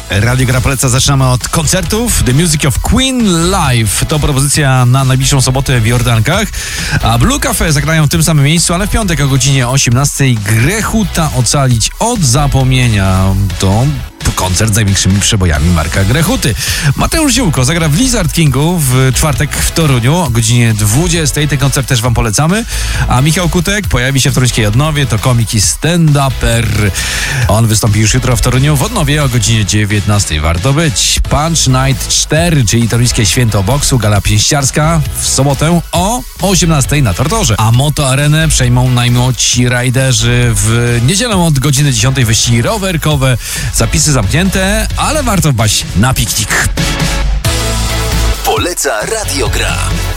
Radio Gra poleca. Zaczynamy od koncertów. The Music of Queen Live to propozycja na najbliższą sobotę w Jordankach. A Blue Cafe zagrają w tym samym miejscu, ale w piątek o godzinie 18:00 Grechuta ocalić od zapomnienia. To koncert z największymi przebojami Marka Grechuty. Mateusz Ziółko zagra w Lizard Kingu w czwartek w Toruniu o godzinie 20:00. Ten koncert też wam polecamy. A Michał Kutek pojawi się w toruńskiej Odnowie. To komik i stand-uper. On wystąpi już jutro w Toruniu w Odnowie o godzinie 19:00. Warto być. Punch Night 4, czyli toruńskie święto boksu, gala pięściarska w sobotę o 18:00 na Tortorze. A Moto Arenę przejmą najmłodsi rajderzy w niedzielę od godziny 10:00. Wyścigi rowerkowe. Zapisy zamknięte, ale warto wpaść na piknik. Poleca Radio Gra.